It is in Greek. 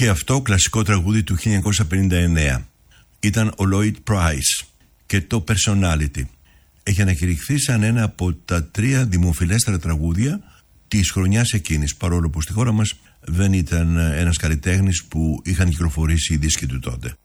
Και αυτό κλασικό τραγούδι του 1959. Ήταν ο Lloyd Price και το Personality. Έχει ανακηρυχθεί σαν ένα από τα 3 δημοφιλέστερα τραγούδια της χρονιάς εκείνης, παρόλο που στη χώρα μας δεν ήταν ένας καλλιτέχνης που είχαν κυκλοφορήσει οι δίσκοι του τότε.